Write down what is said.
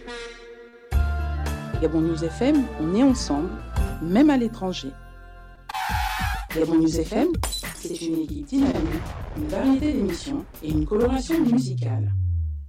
Gabon News FM, on est ensemble, même à l'étranger. Gabon News FM, c'est une équipe dynamique, une variété d'émissions et une coloration musicale.